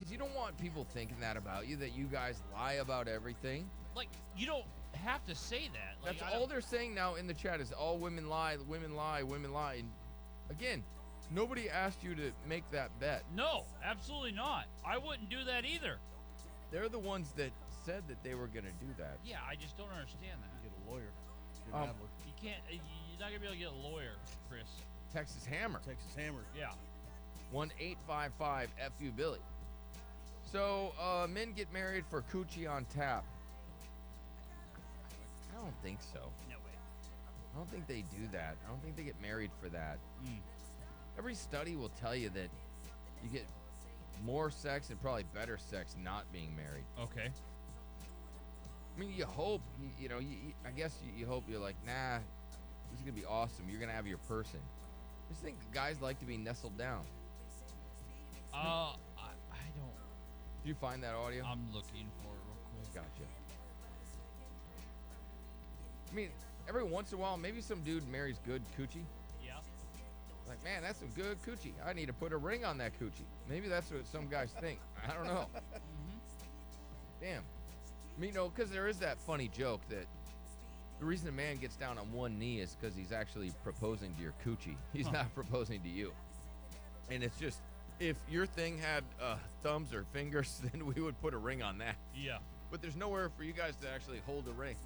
because you don't want people thinking that about you, that you guys lie about everything. Like, you don't have to say that. Like, That's all they're saying now in the chat is all women lie, women lie, women lie. And again, nobody asked you to make that bet. No, absolutely not. I wouldn't do that either. They're the ones that said that they were going to do that. Yeah, I just don't understand that. Get a lawyer. Get Um, an Adler. You can't. You're not gonna be able to get a lawyer, Chris. Texas Hammer. Texas Hammer. Yeah. 1-855-FU Billy. So, men get married for coochie on tap. I don't think so. No way. I don't think they do that. I don't think they get married for that. Every study will tell you that you get more sex and probably better sex not being married. Okay. I mean, you hope, I guess you hope you're like, nah, this is going to be awesome. You're going to have your person. I just think guys like to be nestled down. I don't. Did you find that audio? I'm looking for it real quick. Gotcha. I mean, every once in a while, maybe some dude marries good coochie. Yeah. Like, man, that's some good coochie. I need to put a ring on that coochie. Maybe that's what some guys think. I don't know. Damn. I mean, because there is that funny joke that the reason a man gets down on one knee is because he's actually proposing to your coochie. He's not proposing to you. And it's just, if your thing had thumbs or fingers, then we would put a ring on that. Yeah. But there's nowhere for you guys to actually hold a ring.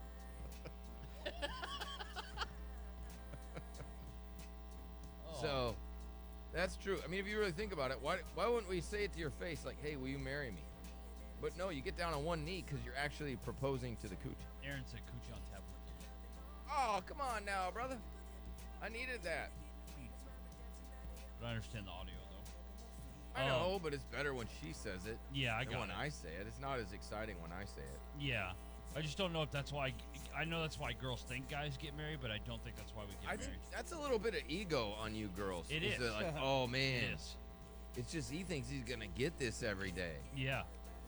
So, that's true. I mean, if you really think about it, why wouldn't we say it to your face, like, hey, will you marry me? But no, you get down on one knee because you're actually proposing to the coochie. Aaron said coochie on tap. Oh, come on now, brother. I needed that. But I understand the audio though. I know, but it's better when she says it. Yeah, I than got when it. I say it. It's not as exciting when I say it. Yeah. I just don't know if that's why. I know that's why girls think guys get married, but I don't think that's why we get I married. think that's a little bit of ego on you girls. It Is is. Like, oh man, It is. it's just he thinks he's gonna get this every day. Yeah.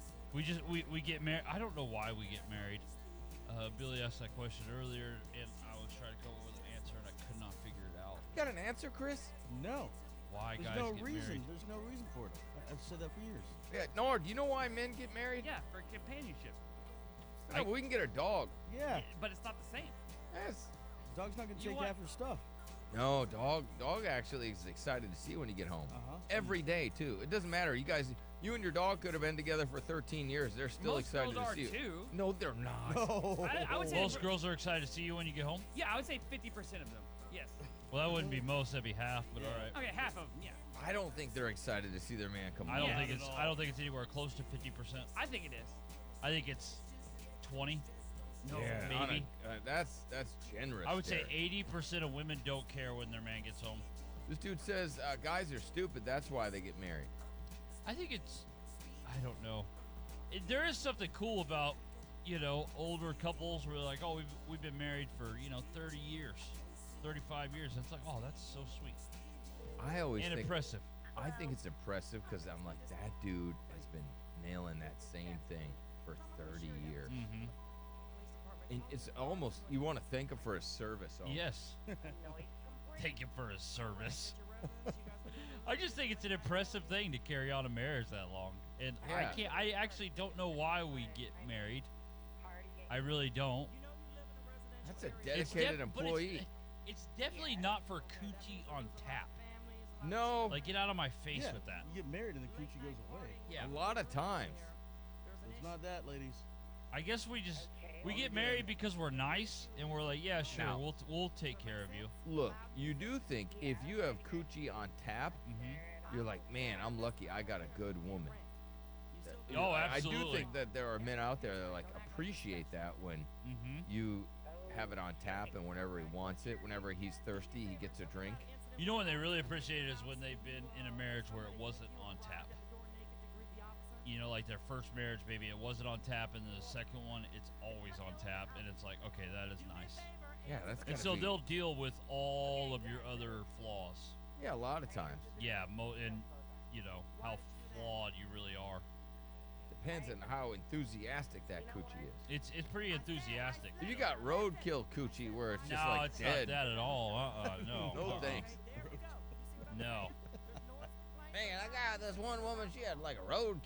We get married. I don't know why we get married. Billy asked that question earlier, and I was trying to come up with an answer, and I could not figure it out. You got an answer, Chris? No. Why There's guys no get reason. married? There's no reason for it. I've said that for years. Yeah, Nord, do you know why men get married? Yeah, for companionship. Yeah, we can get a dog. Yeah. But it's not the same. Yes. Dog's not going to You take want- after stuff. No, dog actually is excited to see you when you get home. Uh-huh. Every day, too. It doesn't matter. You and your dog could have been together for 13 years. They're still Most excited girls to are, see you. too. No, they're not. I would say Most girls are excited to see you when you get home. Yeah, I would say 50% of them. Yes. Well, that wouldn't be most. That'd be half. But all right. Okay, half of them. Yeah. I don't think they're excited to see their man come I home. don't think not it's. at all. I don't think it's anywhere close to 50%. I think it is. I think it's 20. No. Yeah, maybe. that's generous. I would say there. 80% of women don't care when their man gets home. This dude says guys are stupid. That's why they get married. I think it's. I don't know. There is something cool about, older couples where they're like, oh, we've been married for 30 years, 35 years. It's like, oh, that's so sweet I always and think impressive. I think it's impressive because I'm like, that dude has been nailing that same thing for 30 years. Mm-hmm. And it's almost, you want to thank him for his service. Almost. Yes. Thank him for his service. I just think it's an impressive thing to carry on a marriage that long. And Yeah. I actually don't know why we get married. I really don't. That's a It's dedicated but employee. It's definitely not for coochie on tap. No, Like, get out of my face Yeah. with that. You get married and the coochie goes away. Yeah. a lot of times. It's not that, ladies. I guess we get married because we're nice and we're like, yeah, sure, Now- we'll take care of you. Look, you do think if you have coochie on tap, you're like, man, I'm lucky I got a good woman. Oh, I do absolutely. think that there are men out there that like appreciate that when you have it on tap and whenever he wants it, whenever he's thirsty, he gets a drink. You know when they really appreciate it is when they've been in a marriage where it wasn't on tap. Like their first marriage, maybe it wasn't on tap, and the second one, it's always on tap, and it's like, okay, that is nice. Yeah, that's And gotta so be, they'll deal with all of your other flaws. yeah, a lot of times. Yeah, and how flawed you really are. Depends on how enthusiastic that coochie is. It's pretty enthusiastic. If you got roadkill coochie where it's just No, like it's dead, not that at all. No. no thanks. No. Man, I got this one woman, she had like a roadkill